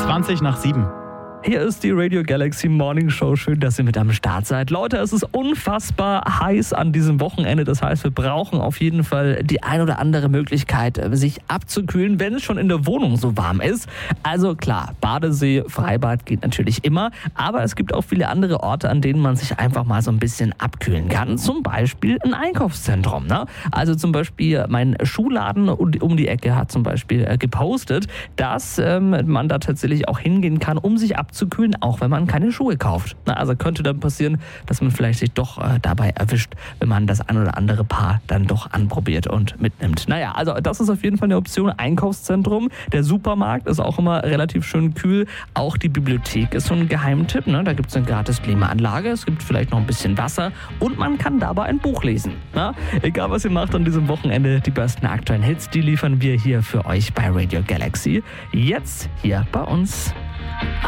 7:20. Hier ist die Radio Galaxy Morning Show. Schön, dass ihr mit am Start seid. Leute, es ist unfassbar heiß an diesem Wochenende. Das heißt, wir brauchen auf jeden Fall die ein oder andere Möglichkeit, sich abzukühlen, wenn es schon in der Wohnung so warm ist. Also klar, Badesee, Freibad geht natürlich immer. Aber es gibt auch viele andere Orte, an denen man sich einfach mal so ein bisschen abkühlen kann. Zum Beispiel ein Einkaufszentrum. Ne? Also zum Beispiel mein Schuhladen um die Ecke hat zum Beispiel gepostet, dass man da tatsächlich auch hingehen kann, um sich abzukühlen, auch wenn man keine Schuhe kauft. Also könnte dann passieren, dass man vielleicht sich doch dabei erwischt, wenn man das ein oder andere Paar dann doch anprobiert und mitnimmt. Naja, also das ist auf jeden Fall eine Option. Einkaufszentrum, der Supermarkt ist auch immer relativ schön kühl. Auch die Bibliothek ist so ein Geheimtipp. Ne? Da gibt es eine gratis Klimaanlage, es gibt vielleicht noch ein bisschen Wasser und man kann dabei ein Buch lesen. Ne? Egal was ihr macht an diesem Wochenende, die besten aktuellen Hits, die liefern wir hier für euch bei Radio Galaxy. Jetzt hier bei uns